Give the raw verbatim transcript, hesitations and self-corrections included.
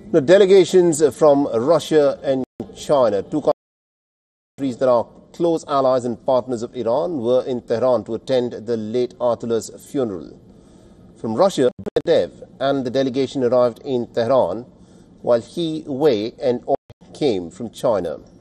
The delegations from Russia and China, two countries that are close allies and partners of Iran, were in Tehran to attend the late Ayatollah's funeral. From Russia, Medvedev and the delegation arrived in Tehran, while he, Wei and Orbán came from China.